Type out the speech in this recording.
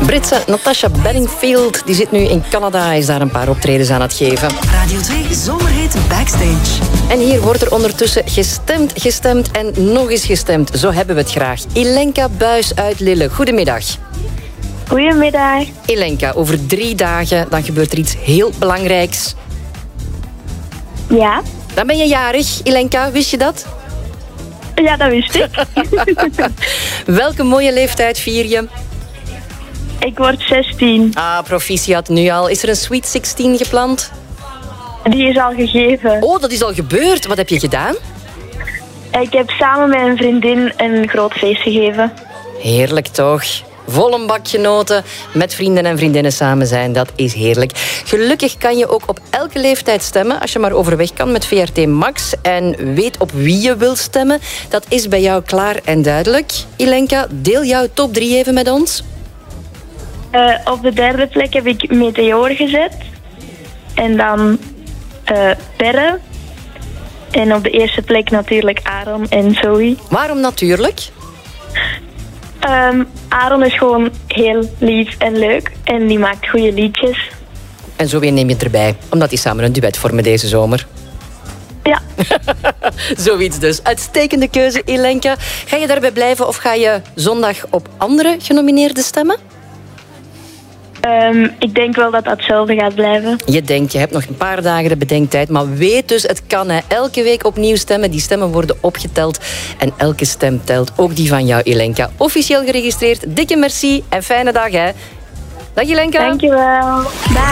Britse Natasha Bedingfield die zit nu in Canada, is daar een paar optredens aan het geven. Radio 2 Zomerhit Backstage. En hier wordt er ondertussen gestemd en nog eens gestemd. Zo hebben we het graag. Ilenka Buys uit Lille, goedemiddag. Goedemiddag. Ilenka, over 3 dagen dan gebeurt er iets heel belangrijks. Ja? Dan ben je jarig, Ilenka, wist je dat? Ja, dat wist ik. Welke mooie leeftijd vier je? Ik word 16. Ah, proficiat nu al. Is er een Sweet 16 gepland? Die is al gegeven. Oh, dat is al gebeurd. Wat heb je gedaan? Ik heb samen met een vriendin een groot feest gegeven. Heerlijk toch? Vol een bak genoten, met vrienden en vriendinnen samen zijn, dat is heerlijk. Gelukkig kan je ook op elke leeftijd stemmen, als je maar overweg kan met VRT Max. En weet op wie je wilt stemmen. Dat is bij jou klaar en duidelijk. Ilenka, deel jouw top 3 even met ons. Op de 3e plek heb ik Meteor gezet. En dan Perre. En op de 1e plek natuurlijk Aaron en Zoe. Waarom natuurlijk? Aaron is gewoon heel lief en leuk. En die maakt goede liedjes. En zo weer neem je het erbij, omdat die samen een duet vormen deze zomer. Ja. Zoiets dus. Uitstekende keuze, Ilenka. Ga je daarbij blijven of ga je zondag op andere genomineerden stemmen? Ik denk wel dat dat hetzelfde gaat blijven. Je denkt, je hebt nog een paar dagen de bedenktijd, maar weet dus, het kan. Hè. Elke week opnieuw stemmen. Die stemmen worden opgeteld en elke stem telt. Ook die van jou, Ilenka. Officieel geregistreerd. Dikke merci en fijne dag, hè. Dag, Ilenka. Dankjewel. Bye.